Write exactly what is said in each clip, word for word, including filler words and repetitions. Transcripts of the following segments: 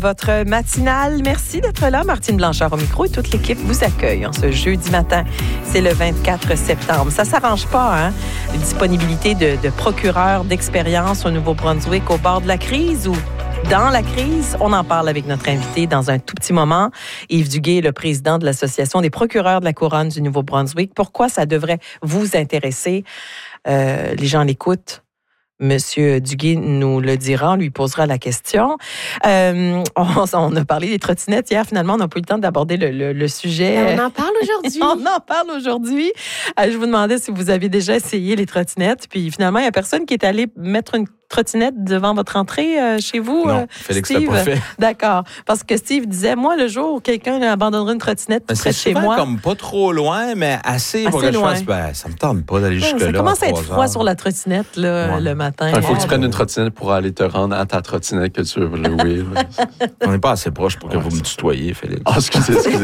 Votre matinale, merci d'être là. Martine Blanchard au micro et toute l'équipe vous accueille en ce jeudi matin. C'est le vingt-quatre septembre. Ça s'arrange pas, hein? Une disponibilité de, de procureurs d'expérience au Nouveau-Brunswick au bord de la crise ou dans la crise. On en parle avec notre invité dans un tout petit moment. Yves Duguay, le président de l'Association des procureurs de la Couronne du Nouveau-Brunswick. Pourquoi ça devrait vous intéresser? Euh, les gens l'écoutent. Monsieur Duguay nous le dira, on lui posera la question. Euh, on, on a parlé des trottinettes hier. Finalement, on n'a pas eu le temps d'aborder le, le, le sujet. Mais on en parle aujourd'hui. On en parle aujourd'hui. Euh, je vous demandais si vous avez déjà essayé les trottinettes. Puis finalement, il n'y a personne qui est allé mettre une trottinette devant votre entrée euh, chez vous, non, euh, Félix Steve? l'a pas fait. D'accord. Parce que Steve disait, moi, le jour où quelqu'un abandonnerait une trottinette Mais près de chez souvent moi... comme pas trop loin, mais assez, Assez pour que loin. je fasse, ben, ça me tente pas d'aller Ouais, jusque-là. ça commence à être froid heures. sur la trottinette là, Ouais. le matin. Il faut que tu Ouais. prennes une trottinette pour aller te rendre à ta trottinette que tu veux louer. On n'est pas assez proche pour que Ouais, vous me tutoyiez, Félix. Ah, excusez, excusez.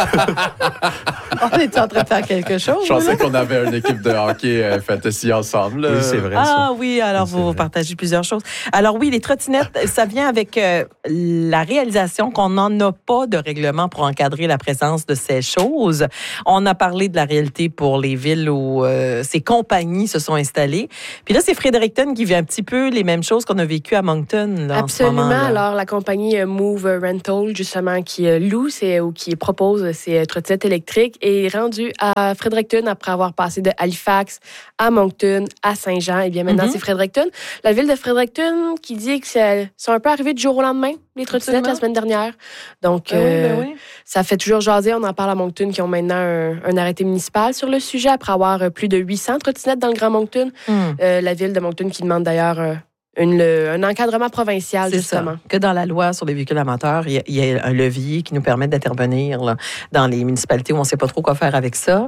On est en train de faire quelque chose. Je pensais là? qu'on avait une équipe de hockey euh, fantasy ensemble. là. Oui, c'est vrai. Ah ça. oui, alors C'est vous vrai. partagez plusieurs choses. Alors oui, les trottinettes, ça vient avec euh, la réalisation qu'on n'en a pas de règlement pour encadrer la présence de ces choses. On a parlé de la réalité pour les villes où euh, ces compagnies se sont installées. Puis là, c'est Fredericton qui vit un petit peu les mêmes choses qu'on a vécues à Moncton. Là, Absolument. En ce moment, là. Alors, la compagnie euh, Move Rental, justement, qui euh, loue c'est, ou qui propose ces euh, trottinettes électriques, est rendue à Fredericton après avoir passé de Halifax à Moncton, à Saint-Jean. Et bien maintenant, Mhm. c'est Fredericton. La ville de Fredericton qui dit que c'est, sont un peu arrivés du jour au lendemain, les trottinettes, Absolument. la semaine dernière. Donc, Ah oui, euh, ben oui. ça fait toujours jaser. On en parle à Moncton qui ont maintenant un, un arrêté municipal sur le sujet après avoir euh, plus de huit cents trottinettes dans le Grand Moncton. Hum. Euh, la ville de Moncton qui demande d'ailleurs euh, une, le- un encadrement provincial, C'est justement. ça. Que dans la loi sur les véhicules amateurs, il y a, il y a un levier qui nous permet d'intervenir là, dans les municipalités où on ne sait pas trop quoi faire avec ça.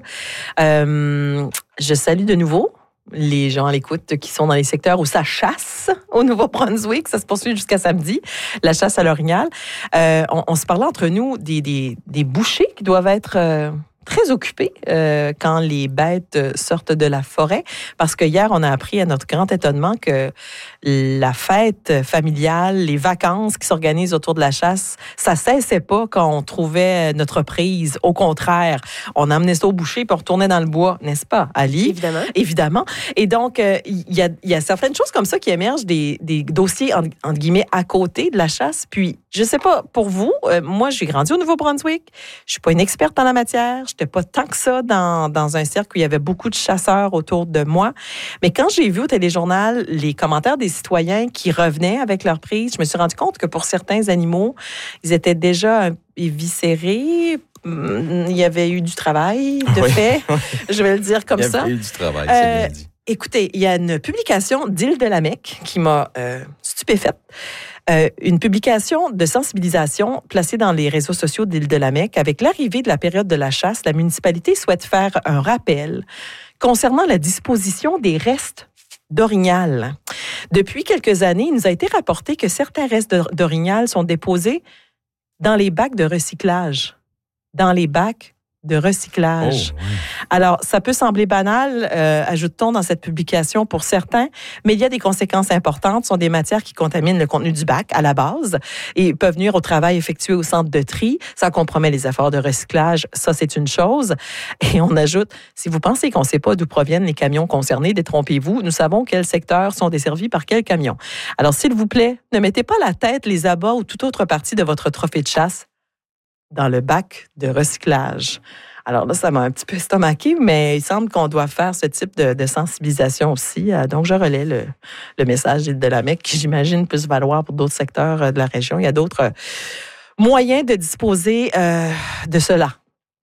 Euh, je salue de nouveau les gens à l'écoute qui sont dans les secteurs où ça chasse au Nouveau-Brunswick. Ça se poursuit jusqu'à samedi, la chasse à l'orignal. Euh, on, on se parlait entre nous des, des, des bouchers qui doivent être... euh, très occupés euh, quand les bêtes sortent de la forêt. Parce que hier, on a appris à notre grand étonnement que la fête familiale, les vacances qui s'organisent autour de la chasse, ça cessait pas quand on trouvait notre prise. Au contraire, on emmenait ça au boucher puis on retournait dans le bois, n'est-ce pas, Ali? Évidemment. Évidemment. Et donc, il euh, y, a, y a certaines choses comme ça qui émergent, des, des dossiers, entre, entre guillemets, à côté de la chasse. Puis, je sais pas, pour vous, euh, moi, j'ai grandi au Nouveau-Brunswick. Je suis pas une experte en la matière. J'étais pas tant que ça dans, dans un cercle où il y avait beaucoup de chasseurs autour de moi. Mais quand j'ai vu au téléjournal les commentaires des citoyens qui revenaient avec leur prise, je me suis rendu compte que pour certains animaux, ils étaient déjà éviscérés. Il y avait eu du travail, de Oui. fait. Je vais le dire comme Il y ça. a eu du travail, Euh, c'est bien dit. Écoutez, il y a une publication d'Île-de-la-Mecque qui m'a euh, stupéfaite. Euh, une publication de sensibilisation placée dans les réseaux sociaux d'Île-de-la-Mecque. Avec l'arrivée de la période de la chasse, la municipalité souhaite faire un rappel concernant la disposition des restes d'orignal. Depuis quelques années, il nous a été rapporté que certains restes d'orignal sont déposés dans les bacs de recyclage. Dans les bacs de recyclage. Oh, oui. Alors, ça peut sembler banal, euh, ajoute-t-on dans cette publication pour certains, mais il y a des conséquences importantes. Ce sont des matières qui contaminent le contenu du bac à la base et peuvent nuire au travail effectué au centre de tri. Ça compromet les efforts de recyclage. Ça, c'est une chose. Et on ajoute, si vous pensez qu'on ne sait pas d'où proviennent les camions concernés, détrompez-vous. Nous savons quels secteurs sont desservis par quels camions. Alors, s'il vous plaît, ne mettez pas la tête, les abats ou toute autre partie de votre trophée de chasse dans le bac de recyclage. Alors là, ça m'a un petit peu estomaqué, mais il semble qu'on doit faire ce type de, de sensibilisation aussi. Donc, je relais le, le message de la Mecque qui, j'imagine, peut se valoir pour d'autres secteurs de la région. Il y a d'autres moyens de disposer euh, de cela.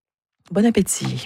Bon appétit.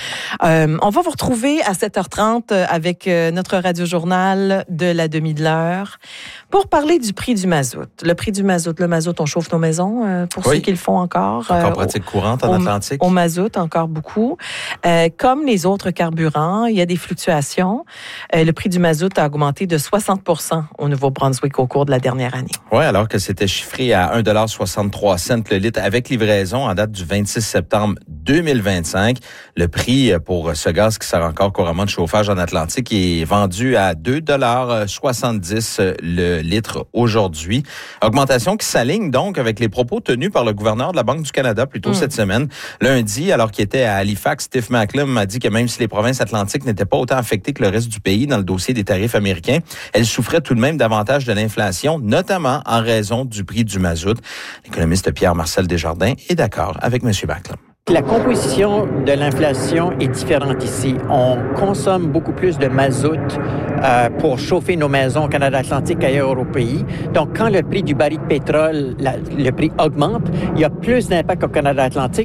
Euh, on va vous retrouver à sept heures trente avec notre radiojournal de la demi de l'heure pour parler du prix du mazout. Le prix du mazout, le mazout, on chauffe nos maisons euh, pour Oui. ceux qui le font encore. Encore euh, pratique courante en au, Atlantique. Au mazout, encore beaucoup. Euh, comme les autres carburants, il y a des fluctuations. Euh, le prix du mazout a augmenté de soixante pour cent au Nouveau-Brunswick au cours de la dernière année. Oui, alors que c'était chiffré à un dollar soixante-trois le litre avec livraison en date du vingt-six septembre deux mille vingt-cinq. Le prix pour ce gaz qui sert encore couramment de chauffage en Atlantique est vendu à deux dollars soixante-dix le litre aujourd'hui. Augmentation qui s'aligne donc avec les propos tenus par le gouverneur de la Banque du Canada plus tôt mmh. cette semaine. Lundi, alors qu'il était à Halifax, Steve Macklem a dit que même si les provinces atlantiques n'étaient pas autant affectées que le reste du pays dans le dossier des tarifs américains, elles souffraient tout de même davantage de l'inflation, notamment en raison du prix du mazout. L'économiste Pierre-Marcel Desjardins est d'accord avec M. Macklem. La composition de l'inflation est différente ici. On consomme beaucoup plus de mazout euh, pour chauffer nos maisons au Canada-Atlantique qu'ailleurs au pays. Donc, quand le prix du baril de pétrole, la, le prix augmente, il y a plus d'impact au Canada-Atlantique.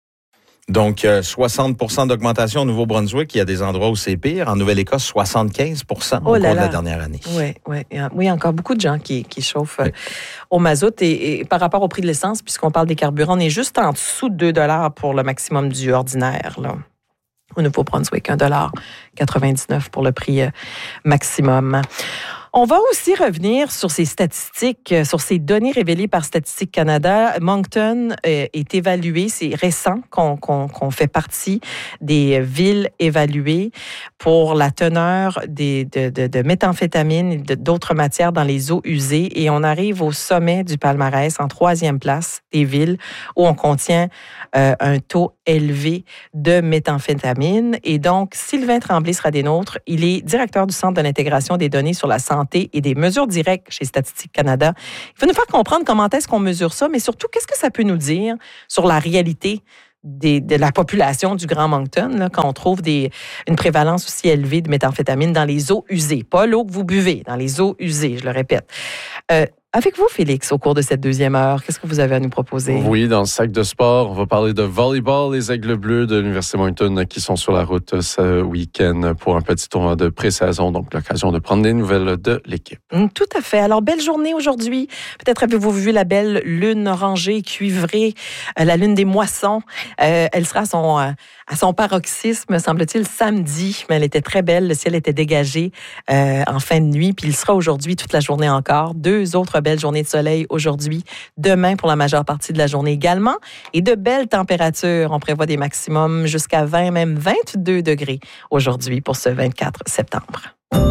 Donc, euh, soixante pour cent d'augmentation au Nouveau-Brunswick. Il y a des endroits où c'est pire. En Nouvelle-Écosse, soixante-quinze pour cent oh au là cours là. de la dernière année. Oui, oui. Oui, encore beaucoup de gens qui, qui chauffent oui. au mazout. Et, et par rapport au prix de l'essence, puisqu'on parle des carburants, on est juste en dessous de deux dollars pour le maximum du ordinaire, là. Au Nouveau-Brunswick, un dollar quatre-vingt-dix-neuf pour le prix maximum. On va aussi revenir sur ces statistiques, sur ces données révélées par Statistique Canada. Moncton est évalué, c'est récent qu'on, qu'on, qu'on fait partie des villes évaluées pour la teneur des, de, de, de méthamphétamine et de, d'autres matières dans les eaux usées. Et on arrive au sommet du palmarès, en troisième place des villes où on contient euh, un taux élevé de méthamphétamine. Et donc, Sylvain Tremblay sera des nôtres. Il est directeur du Centre de l'intégration des données sur la santé et des mesures directes chez Statistique Canada. Il va nous faire comprendre comment est-ce qu'on mesure ça, mais surtout, qu'est-ce que ça peut nous dire sur la réalité des, de la population du Grand Moncton, là, quand on trouve des, une prévalence aussi élevée de méthamphétamine dans les eaux usées. Pas l'eau que vous buvez, dans les eaux usées, je le répète. Euh, Avec vous, Félix, au cours de cette deuxième heure, qu'est-ce que vous avez à nous proposer? Oui, dans le sac de sport, on va parler de volleyball. Les Aigles Bleus de l'Université Moncton qui sont sur la route ce week-end pour un petit tournoi de pré-saison. Donc, l'occasion de prendre des nouvelles de l'équipe. Tout à fait. Alors, belle journée aujourd'hui. Peut-être avez-vous vu la belle lune orangée, cuivrée, euh, la lune des moissons. Euh, elle sera à son, euh, à son paroxysme, semble-t-il, samedi. Mais elle était très belle. Le ciel était dégagé euh, en fin de nuit. Puis il sera aujourd'hui toute la journée encore. Deux autres belle journée de soleil aujourd'hui, demain pour la majeure partie de la journée également, et de belles températures. On prévoit des maximums jusqu'à vingt, même vingt-deux degrés aujourd'hui pour ce vingt-quatre septembre.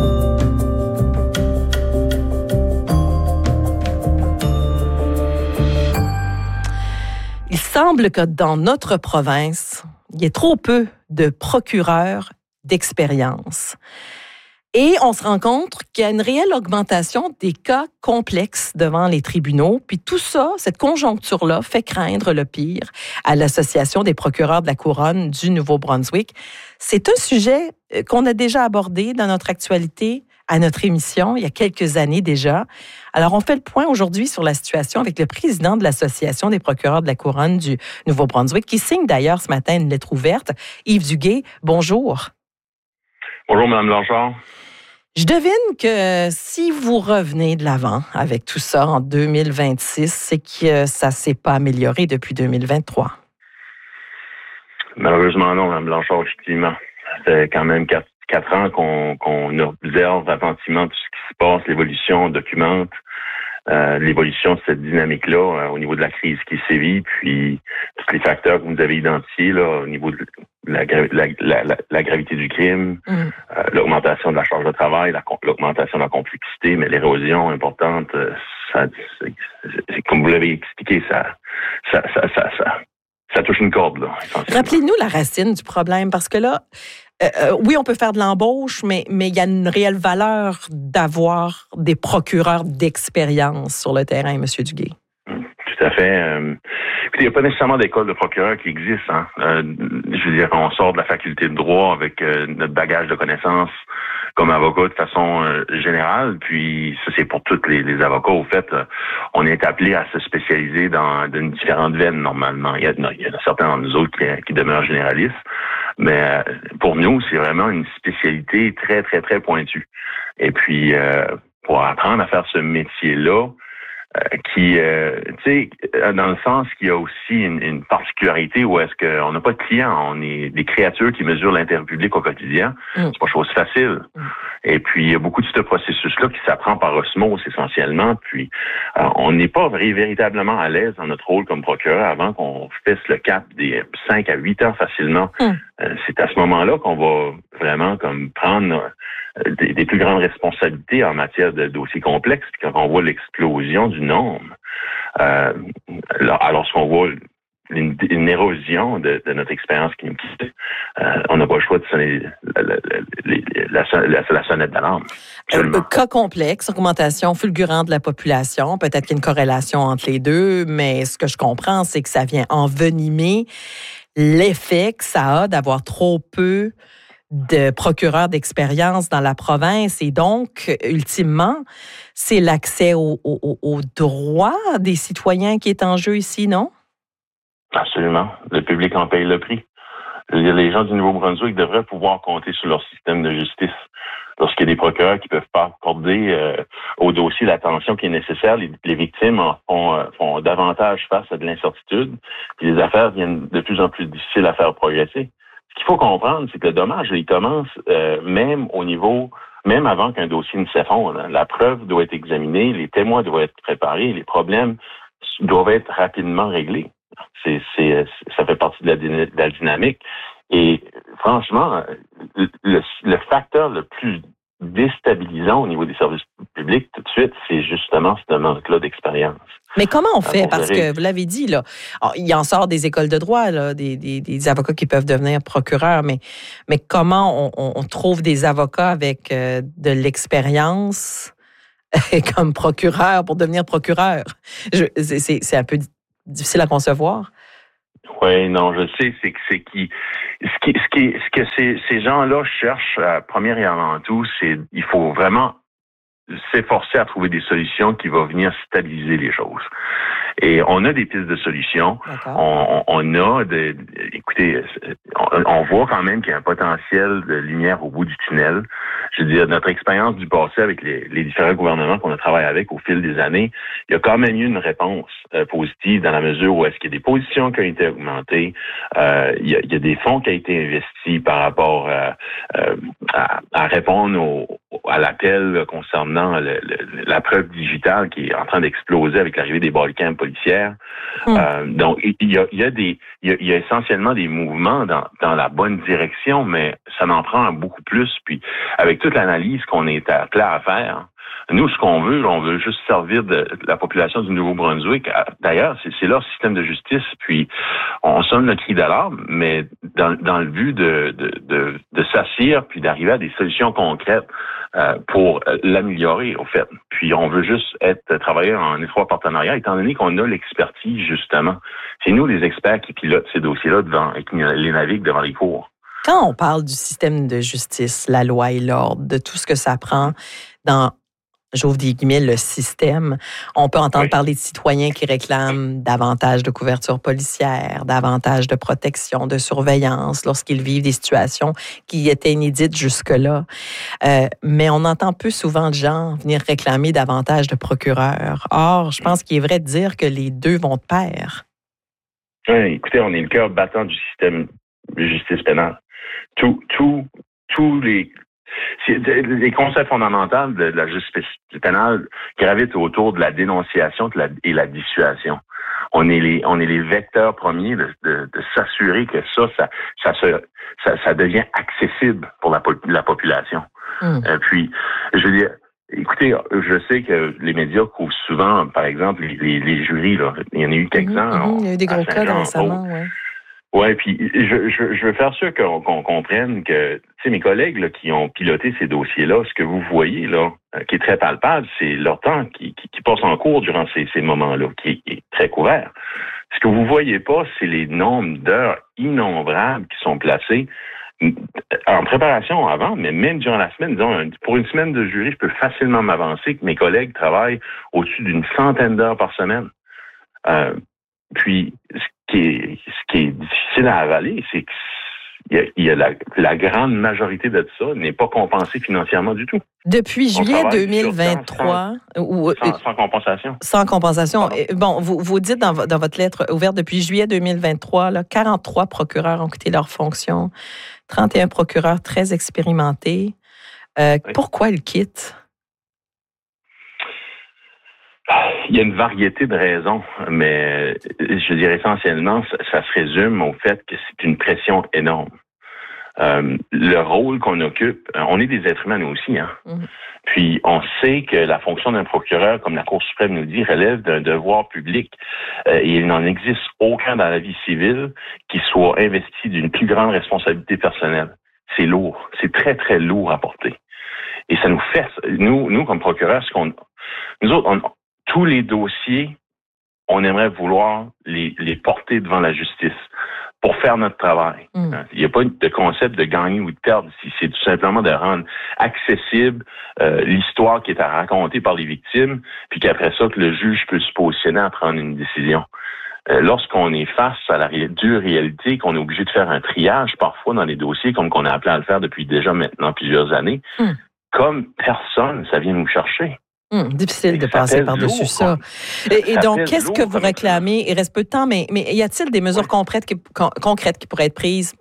Il semble que dans notre province, il y ait trop peu de procureurs d'expérience. Et on se rend compte qu'il y a une réelle augmentation des cas complexes devant les tribunaux. Puis tout ça, cette conjoncture-là, fait craindre le pire à l'Association des procureurs de la Couronne du Nouveau-Brunswick. C'est un sujet qu'on a déjà abordé dans notre actualité à notre émission il y a quelques années déjà. Alors, on fait le point aujourd'hui sur la situation avec le président de l'Association des procureurs de la Couronne du Nouveau-Brunswick, qui signe d'ailleurs ce matin une lettre ouverte. Yves Duguay, bonjour. Bonjour, Mme Blanchard. Je devine que si vous revenez de l'avant avec tout ça en deux mille vingt-six, c'est que ça ne s'est pas amélioré depuis deux mille vingt-trois. Malheureusement non, Mme Blanchard, effectivement. Ça fait quand même quatre, quatre ans qu'on, qu'on observe attentivement tout ce qui se passe, l'évolution, on documente euh, l'évolution de cette dynamique-là euh, au niveau de la crise qui sévit, puis tous les facteurs que vous avez identifiés là, au niveau de la, la, la, la, la gravité du crime, mm. euh, l'augmentation de la charge de travail, la, l'augmentation de la complexité, mais l'érosion importante, euh, ça, c'est, c'est, comme vous l'avez expliqué, ça, ça, ça, ça, ça, ça touche une corde, là. Rappelez-nous la racine du problème, parce que là, euh, euh, oui, on peut faire de l'embauche, mais mais il y a une réelle valeur d'avoir des procureurs d'expérience sur le terrain, M. Duguay. Tout à fait. Euh, il n'y a pas nécessairement d'école de procureur qui existe. Hein. Euh, je veux dire, on sort de la faculté de droit avec euh, notre bagage de connaissances comme avocat de façon euh, générale. Puis ça, c'est pour tous les, les avocats. Au fait, euh, on est appelé à se spécialiser dans, dans différentes veines normalement. Il y a, il y a certains d'entre nous autres qui, qui demeurent généralistes. Mais euh, pour nous, c'est vraiment une spécialité très, très, très pointue. Et puis, euh, pour apprendre à faire ce métier-là, Euh, qui, euh, tu sais, dans le sens qu'il y a aussi une, une particularité où est-ce qu'on n'a pas de clients, on est des créatures qui mesurent l'intérêt public au quotidien. Mm. C'est pas chose facile. Mm. Et puis, il y a beaucoup de ce processus-là qui s'apprend par osmose essentiellement. Puis, euh, on n'est pas véritablement à l'aise dans notre rôle comme procureur avant qu'on fasse le cap des cinq à huit ans facilement mm. euh, c'est à ce moment-là qu'on va vraiment comme prendre euh, des, des plus grandes responsabilités en matière de dossiers complexes. Puis quand on voit l'explosion du nombre, euh, alors ce qu'on voit Une, une érosion de, de notre expérience qui nous quitte, euh, on n'a pas le choix de sonner la, la, la, la, la, la sonnette d'alarme. Euh, cas complexe, augmentation fulgurante de la population, peut-être qu'il y a une corrélation entre les deux, mais ce que je comprends, c'est que ça vient envenimer l'effet que ça a d'avoir trop peu de procureurs d'expérience dans la province. Et donc, ultimement, c'est l'accès aux au, au, au droits des citoyens qui est en jeu ici, non? Absolument. Le public en paye le prix. Je veux dire, les gens du Nouveau-Brunswick devraient pouvoir compter sur leur système de justice. Lorsqu'il y a des procureurs qui peuvent pas accorder euh, au dossier l'attention qui est nécessaire, les, les victimes en font, euh, font davantage face à de l'incertitude, puis les affaires viennent de plus en plus difficiles à faire progresser. Ce qu'il faut comprendre, c'est que le dommage, il commence euh, même au niveau, même avant qu'un dossier ne s'effondre. Hein. La preuve doit être examinée, les témoins doivent être préparés, les problèmes doivent être rapidement réglés. C'est, c'est, ça fait partie de la, de la dynamique. Et franchement, le, le, le facteur le plus déstabilisant au niveau des services publics, tout de suite, c'est justement ce manque-là d'expérience. Mais comment on fait? Parce que vous l'avez dit, là, alors, il en sort des écoles de droit, là, des, des, des avocats qui peuvent devenir procureurs, mais, mais comment on, on, on trouve des avocats avec euh, de l'expérience comme procureur pour devenir procureur? Je, c'est, c'est un peu difficile à concevoir. Oui, non, je sais, c'est que c'est qui, ce qui, ce qui, ce que ces, ces gens-là cherchent, euh, première et avant tout, c'est, il faut vraiment s'efforcer à trouver des solutions qui vont venir stabiliser les choses. Et on a des pistes de solutions. On, on a, de, écoutez, on, on voit quand même qu'il y a un potentiel de lumière au bout du tunnel. Je veux dire, notre expérience du passé avec les, les différents gouvernements qu'on a travaillé avec au fil des années, il y a quand même eu une réponse euh, positive dans la mesure où est-ce qu'il y a des positions qui ont été augmentées, euh, il, y a, il y a des fonds qui ont été investis par rapport à, à, à répondre au, à l'appel concernant le, le, la preuve digitale qui est en train d'exploser avec l'arrivée des bodycams policières. Hum. Euh, donc, il y a, il y a des, il y a, il y a essentiellement des mouvements dans, dans la bonne direction, mais ça en prend beaucoup plus. Puis, avec toute l'analyse qu'on est appelé à faire, nous, ce qu'on veut, on veut juste servir de, de la population du Nouveau-Brunswick. D'ailleurs, c'est, c'est leur système de justice. Puis, on sonne le cri d'alarme, mais dans, dans le but de, de, de, de s'assire puis d'arriver à des solutions concrètes euh, pour l'améliorer, au fait. Puis, on veut juste être travailler en étroit partenariat, étant donné qu'on a l'expertise, justement. C'est nous, les experts, qui pilotent ces dossiers-là devant et qui les naviguent devant les cours. Quand on parle du système de justice, la loi et l'ordre, de tout ce que ça prend dans, j'ouvre des guillemets, le système, on peut entendre oui. parler de citoyens qui réclament davantage de couverture policière, davantage de protection, de surveillance lorsqu'ils vivent des situations qui étaient inédites jusque-là. Euh, mais on entend peu souvent de gens venir réclamer davantage de procureurs. Or, je pense qu'il est vrai de dire que les deux vont de pair. Oui, écoutez, on est le cœur battant du système de justice pénale. Tout, tout, tous les, les concepts fondamentaux de la justice pénale gravitent autour de la dénonciation de la, et la dissuasion. On est les, on est les vecteurs premiers de, de, de s'assurer que ça, ça, ça, se, ça, ça devient accessible pour la, la population. Mmh. Euh, puis, je veux dire, écoutez, je sais que les médias couvrent souvent, par exemple, les, les, les jurys. Là. Il y en a eu quelques-uns. Mmh, mmh, il y a eu des gros cas récemment, oui. Ouais, puis je, je, je veux faire sûr qu'on, qu'on comprenne que, tu sais, mes collègues là, qui ont piloté ces dossiers-là, ce que vous voyez là, qui est très palpable, c'est leur temps qui, qui, qui passe en cours durant ces, ces moments-là, qui est, qui est très couvert. Ce que vous voyez pas, c'est les nombres d'heures innombrables qui sont placées en préparation avant, mais même durant la semaine. Disons, pour une semaine de jury, je peux facilement m'avancer que mes collègues travaillent au-dessus d'une centaine d'heures par semaine. Euh, puis, ce qui est, ce qui est difficile à avaler, c'est que il y a, il y a la, la grande majorité de ça n'est pas compensée financièrement du tout. Depuis juillet deux mille vingt-trois... Sans, ou, sans, sans compensation. Sans compensation. Pardon. Bon, vous, vous dites dans, dans votre lettre ouverte, depuis juillet deux mille vingt-trois, là, quarante-trois procureurs ont quitté leur fonction, trente et un procureurs très expérimentés. Euh, oui. Pourquoi ils quittent? Il y a une variété de raisons, mais je dirais essentiellement, ça, ça se résume au fait que c'est une pression énorme. Euh, le rôle qu'on occupe, on est des êtres humains nous aussi, hein. Mm. Puis on sait que la fonction d'un procureur, comme la Cour suprême nous dit, relève d'un devoir public. Euh, et il n'en existe aucun dans la vie civile qui soit investi d'une plus grande responsabilité personnelle. C'est lourd, c'est très très lourd à porter. Et ça nous fait, nous, nous comme procureurs, ce qu'on, nous autres, on, tous les dossiers, on aimerait vouloir les, les porter devant la justice pour faire notre travail. Mm. Il n'y a pas de concept de gagner ou de perdre. C'est tout simplement de rendre accessible euh, l'histoire qui est à raconter par les victimes, puis qu'après ça, que le juge peut se positionner à prendre une décision. Euh, lorsqu'on est face à la ré- dure réalité, qu'on est obligé de faire un triage parfois dans les dossiers, comme qu'on a appelé à le faire depuis déjà maintenant plusieurs années, mm. comme personne, ça vient nous chercher. Hum, difficile de passer par-dessus ça. Et, et donc, qu'est-ce que vous réclamez? Il reste peu de temps, mais, mais y a-t-il des mesures oui. concrètes, qui, con, concrètes qui pourraient être prises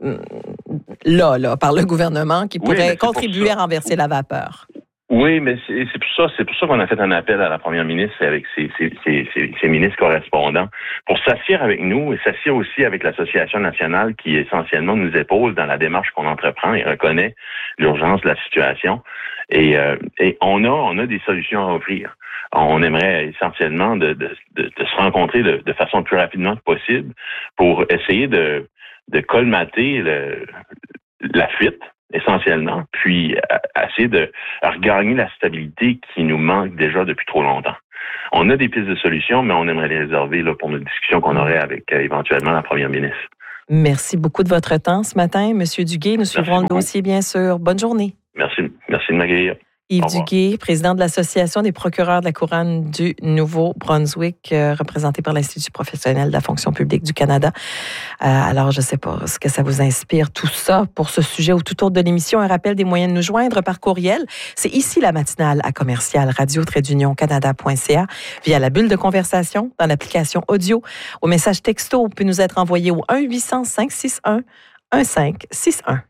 là, là, par le gouvernement, qui pourraient oui, contribuer à renverser la vapeur? Oui, mais c'est, c'est pour ça, c'est pour ça qu'on a fait un appel à la première ministre avec ses, ses, ses, ses, ses ministres correspondants pour s'assire avec nous et s'assire aussi avec l'Association nationale qui essentiellement nous épaule dans la démarche qu'on entreprend et reconnaît l'urgence de la situation. Et, euh, et on a, on a des solutions à offrir. On aimerait essentiellement de, de, de, de se rencontrer de, de façon le plus rapidement possible pour essayer de, de colmater le, la fuite, essentiellement, puis essayer de regagner la stabilité qui nous manque déjà depuis trop longtemps. On a des pistes de solutions, mais on aimerait les réserver là, pour notre discussion qu'on aurait avec euh, éventuellement la première ministre. Merci beaucoup de votre temps ce matin, M. Duguay. Nous suivrons le dossier, bien sûr. Bonne journée. Merci, merci de m'accueillir. Yves Duguay, président de l'Association des procureurs de la Couronne du Nouveau-Brunswick, euh, représenté par l'Institut professionnel de la fonction publique du Canada. Euh, alors, je ne sais pas ce que ça vous inspire, tout ça, pour ce sujet ou tout autre de l'émission. Un rappel des moyens de nous joindre par courriel. C'est ici la matinale à commercial radio tiret union canada point c a via la bulle de conversation dans l'application audio. Au message texto, peut nous être envoyé au un huit cents cinq six un un cinq six un.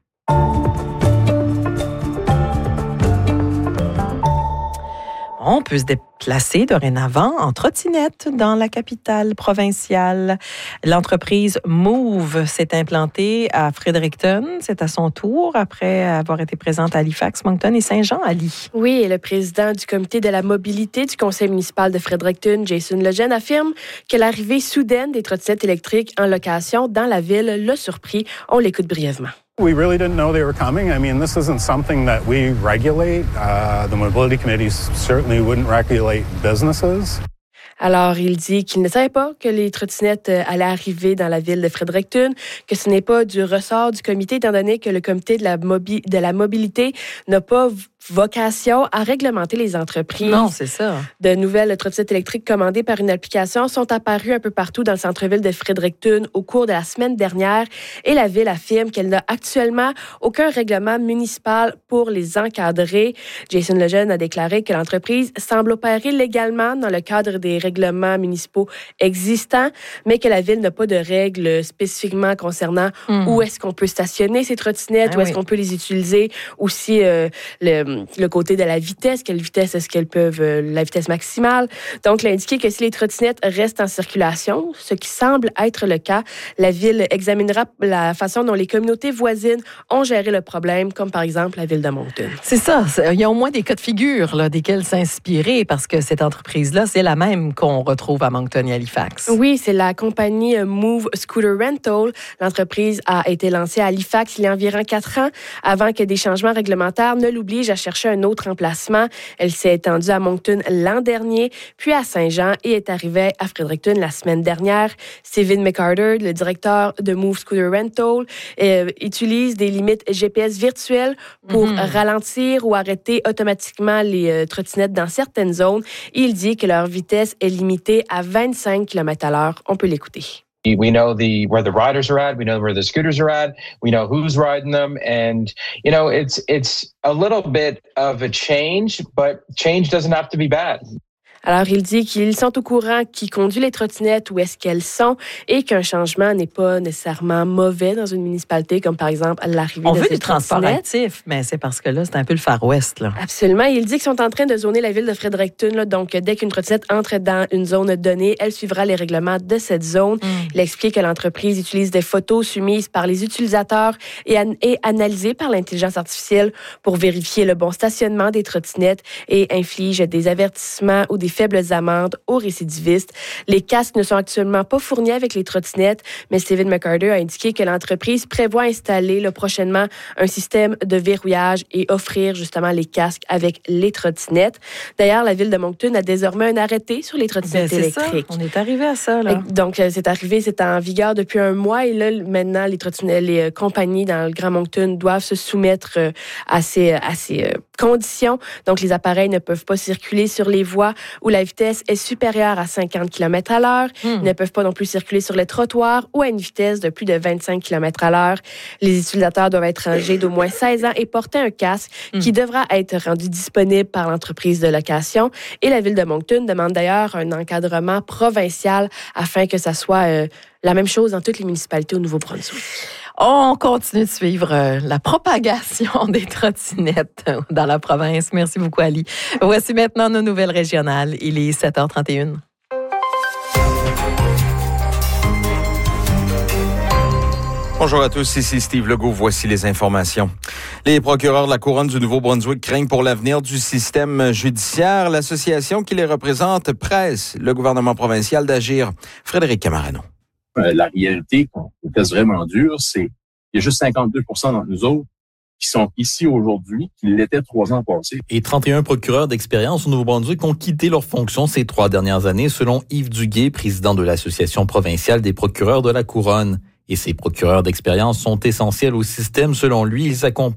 On peut se déplacer dorénavant en trottinette dans la capitale provinciale. L'entreprise Move s'est implantée à Fredericton. C'est à son tour après avoir été présente à Halifax, Moncton et Saint-Jean-Ali. Oui, et le président du comité de la mobilité du conseil municipal de Fredericton, Jason Lejeune, affirme que l'arrivée soudaine des trottinettes électriques en location dans la ville l'a surpris. On l'écoute brièvement. We really didn't know they were coming. I mean, this isn't something that we regulate. Uh, the mobility committee certainly wouldn't regulate businesses. Alors, il dit qu'il ne savait pas que les trottinettes allaient arriver dans la ville de Fredericton, que ce n'est pas du ressort du comité, étant donné que le comité de la, mobi- de la mobilité n'a pas vocation à réglementer les entreprises. Non, c'est ça. De nouvelles trottinettes électriques commandées par une application sont apparues un peu partout dans le centre-ville de Fredericton au cours de la semaine dernière et la ville affirme qu'elle n'a actuellement aucun règlement municipal pour les encadrer. Jason Lejeune a déclaré que l'entreprise semble opérer légalement dans le cadre des règlements municipaux existants, mais que la ville n'a pas de règles spécifiquement concernant mmh. où est-ce qu'on peut stationner ces trottinettes, ah, où est-ce oui. qu'on peut les utiliser, aussi euh, le le côté de la vitesse, quelle vitesse est-ce qu'elles peuvent, la vitesse maximale. Donc, il a indiqué que si les trottinettes restent en circulation, ce qui semble être le cas, la ville examinera la façon dont les communautés voisines ont géré le problème, comme par exemple la ville de Moncton. C'est ça. Il y a au moins des cas de figure là, desquels s'inspirer, parce que cette entreprise-là, c'est la même qu'on retrouve à Moncton et Halifax. Oui, c'est la compagnie Move Scooter Rental. L'entreprise a été lancée à Halifax il y a environ quatre ans, avant que des changements réglementaires ne l'obligent à chercher un autre emplacement. Elle s'est étendue à Moncton l'an dernier, puis à Saint-Jean et est arrivée à Fredericton la semaine dernière. Stephen McCarter, le directeur de Move Scooter Rental, euh, utilise des limites G P S virtuelles pour mm-hmm. ralentir ou arrêter automatiquement les euh, trottinettes dans certaines zones. Il dit que leur vitesse est limitée à vingt-cinq kilomètres à l'heure. On peut l'écouter. We know the where the riders are at. We know where the scooters are at. We know who's riding them, and you know it's it's a little bit of a change, but change doesn't have to be bad. Alors, il dit qu'ils sont au courant qui conduit les trottinettes, où est-ce qu'elles sont, et qu'un changement n'est pas nécessairement mauvais dans une municipalité, comme par exemple l'arrivée On de veut ces du transport actif, mais c'est parce que là, c'est un peu le Far West. Là. Absolument. Il dit qu'ils sont en train de zoner la ville de Fredericton. Là, donc, dès qu'une trottinette entre dans une zone donnée, elle suivra les règlements de cette zone. Mm. Il a expliqué que l'entreprise utilise des photos soumises par les utilisateurs et, an- et analysées par l'intelligence artificielle pour vérifier le bon stationnement des trottinettes et inflige des avertissements ou des faibles amendes aux récidivistes. Les casques ne sont actuellement pas fournis avec les trottinettes, mais Stephen McArthur a indiqué que l'entreprise prévoit installer là, prochainement un système de verrouillage et offrir justement les casques avec les trottinettes. D'ailleurs, la ville de Moncton a désormais un arrêté sur les trottinettes ben, électriques. Ça. On est arrivé à ça, là. Et donc, c'est arrivé, c'est en vigueur depuis un mois et là, maintenant, les trottinettes, les compagnies dans le Grand Moncton doivent se soumettre à ces, à ces conditions. Donc, les appareils ne peuvent pas circuler sur les voies où la vitesse est supérieure à cinquante kilomètres à l'heure. Mmh. Ils ne peuvent pas non plus circuler sur les trottoirs ou à une vitesse de plus de vingt-cinq kilomètres à l'heure. Les utilisateurs doivent être âgés d'au moins seize ans et porter un casque mmh. qui devra être rendu disponible par l'entreprise de location. Et la ville de Moncton demande d'ailleurs un encadrement provincial afin que ça soit euh, la même chose dans toutes les municipalités au Nouveau-Brunswick. On continue de suivre euh, la propagation des trottinettes dans la province. Merci beaucoup, Ali. Voici maintenant nos nouvelles régionales. Il est sept heures trente et une. Bonjour à tous, ici Steve Legault. Voici les informations. Les procureurs de la Couronne du Nouveau-Brunswick craignent pour l'avenir du système judiciaire. L'association qui les représente presse le gouvernement provincial d'agir. Frédéric Camarano. Euh, la réalité qu'on teste vraiment dure, c'est qu'il y a juste cinquante-deux pour cent d'entre nous autres qui sont ici aujourd'hui, qui l'étaient trois ans passés. Et trente et un procureurs d'expérience au Nouveau-Brunswick ont quitté leurs fonctions ces trois dernières années, selon Yves Duguay, président de l'Association provinciale des procureurs de la Couronne. Et ces procureurs d'expérience sont essentiels au système. Selon lui, ils accompagnent